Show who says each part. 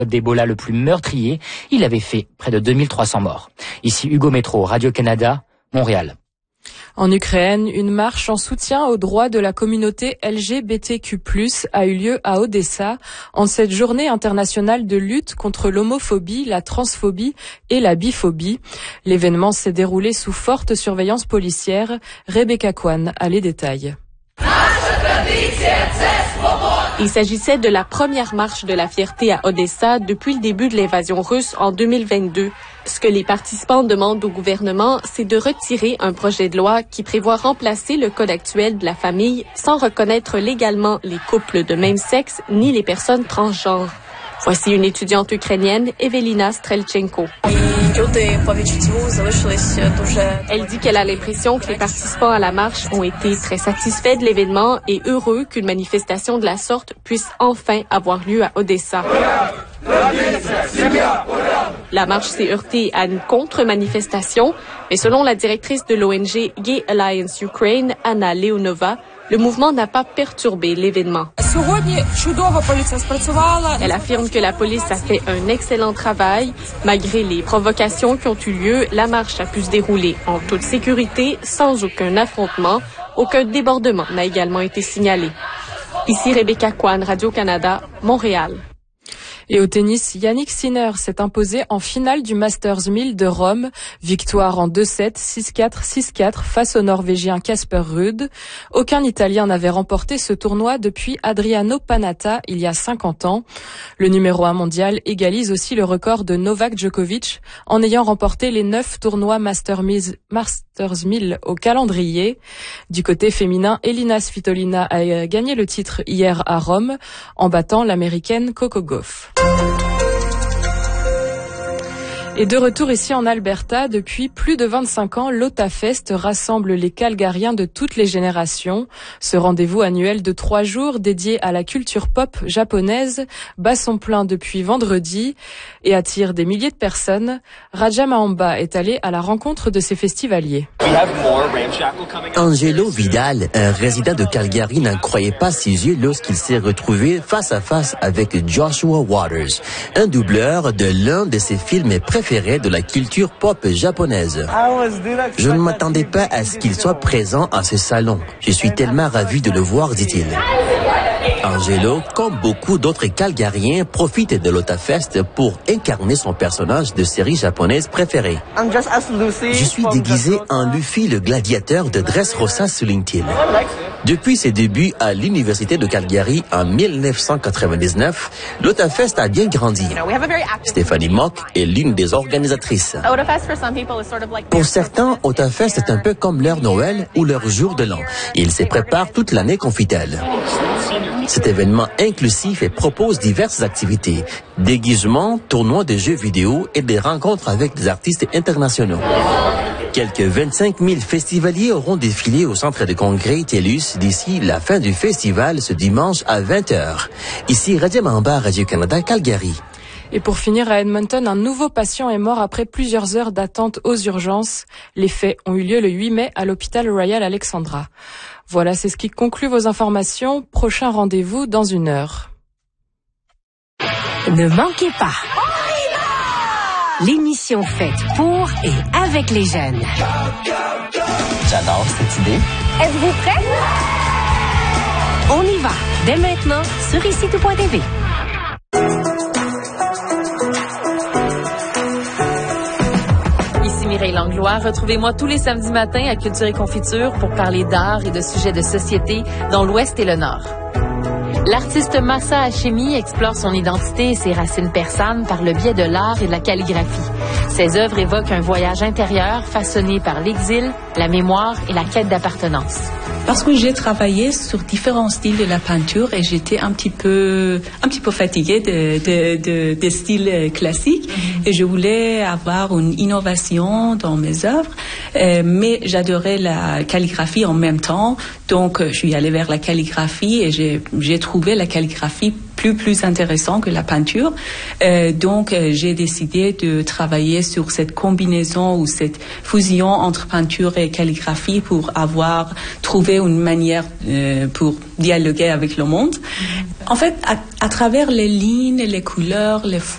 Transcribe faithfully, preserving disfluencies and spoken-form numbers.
Speaker 1: d'Ebola le plus meurtrier. Il avait fait près de deux mille trois cents morts. Ici Hugo Métro, Radio-Canada, Montréal.
Speaker 2: En Ukraine, une marche en soutien aux droits de la communauté L G B T Q plus, a eu lieu à Odessa en cette journée internationale de lutte contre l'homophobie, la transphobie et la biphobie. L'événement s'est déroulé sous forte surveillance policière. Rebecca Kwan a les détails.
Speaker 3: Il s'agissait de la première marche de la fierté à Odessa depuis le début de l'invasion russe en deux mille vingt-deux. Ce que les participants demandent au gouvernement, c'est de retirer un projet de loi qui prévoit remplacer le code actuel de la famille sans reconnaître légalement les couples de même sexe ni les personnes transgenres. Voici une étudiante ukrainienne, Evelina Strelchenko. Elle dit qu'elle a l'impression que les participants à la marche ont été très satisfaits de l'événement et heureux qu'une manifestation de la sorte puisse enfin avoir lieu à Odessa. La marche s'est heurtée à une contre-manifestation, mais selon la directrice de l'O N G Gay Alliance Ukraine, Anna Leonova, le mouvement n'a pas perturbé l'événement. Elle affirme que la police a fait un excellent travail. Malgré les provocations qui ont eu lieu, la marche a pu se dérouler en toute sécurité, sans aucun affrontement. Aucun débordement n'a également été signalé. Ici Rebecca Kwan, Radio-Canada, Montréal.
Speaker 2: Et au tennis, Yannick Sinner s'est imposé en finale du Masters mille de Rome. Victoire en deux sept, six quatre, six quatre face au Norvégien Casper Ruud. Aucun Italien n'avait remporté ce tournoi depuis Adriano Panatta il y a cinquante ans. Le numéro un mondial égalise aussi le record de Novak Djokovic en ayant remporté les neuf tournois Masters mille au calendrier. Du côté féminin, Elina Svitolina a gagné le titre hier à Rome en battant l'américaine Coco Gauff. Et de retour ici en Alberta, depuis plus de vingt-cinq ans, l'Otafest rassemble les Calgariens de toutes les générations. Ce rendez-vous annuel de trois jours dédié à la culture pop japonaise bat son plein depuis vendredi et attire des milliers de personnes. Raja Mahamba est allé à la rencontre de ses festivaliers.
Speaker 4: Angelo Vidal, un résident de Calgary, n'en croyait pas ses yeux lorsqu'il s'est retrouvé face à face avec Joshua Waters, un doubleur de l'un de ses films préférés de la culture pop japonaise. Je ne m'attendais pas à ce qu'il soit présent à ce salon. Je suis tellement ravi de le voir, dit-il. Angelo, comme beaucoup d'autres Calgariens, profite de l'Otafest pour incarner son personnage de série japonaise préférée. Je suis déguisé en Luffy, le gladiateur de Dressrosa sur LinkedIn. Depuis ses débuts à l'Université de Calgary en mille neuf cent quatre-vingt-dix-neuf, l'Otafest a bien grandi. Stéphanie Mock est l'une des organisatrices. Pour certains, Otafest est un peu comme leur Noël ou leur jour de l'an. Ils se préparent toute l'année, confie-t-elle. Cet événement inclusif et propose diverses activités, déguisements, tournois de jeux vidéo et des rencontres avec des artistes internationaux. Quelques vingt-cinq mille festivaliers auront défilé au centre de congrès TELUS d'ici la fin du festival ce dimanche à vingt heures. Ici Radio Mahamba, Radio-Canada, Calgary.
Speaker 2: Et pour finir à Edmonton, un nouveau patient est mort après plusieurs heures d'attente aux urgences. Les faits ont eu lieu le huit mai à l'hôpital Royal Alexandra. Voilà, c'est ce qui conclut vos informations. Prochain rendez-vous dans une heure.
Speaker 5: Ne manquez pas l'émission faite pour et avec les jeunes.
Speaker 4: J'adore cette idée.
Speaker 5: Êtes-vous prêts? On y va, dès maintenant, sur ici tout point t v.
Speaker 6: Mireille Langlois. Retrouvez-moi tous les samedis matins à Culture et Confiture pour parler d'art et de sujets de société dans l'Ouest et le Nord. L'artiste Massa Hachemi explore son identité et ses racines persanes par le biais de l'art et de la calligraphie. Ses œuvres évoquent un voyage intérieur façonné par l'exil, la mémoire et la quête d'appartenance.
Speaker 7: Parce que j'ai travaillé sur différents styles de la peinture et j'étais un petit peu, un petit peu fatiguée de, de, de, des styles classiques mm-hmm. et je voulais avoir une innovation dans mes œuvres, euh, mais j'adorais la calligraphie en même temps. Donc, je suis allée vers la calligraphie et j'ai, j'ai trouvé la calligraphie plus plus intéressant que la peinture. Euh, donc, euh, j'ai décidé de travailler sur cette combinaison ou cette fusion entre peinture et calligraphie pour avoir trouvé une manière euh, pour dialoguer avec le monde. En fait, à, à travers les lignes, les couleurs, les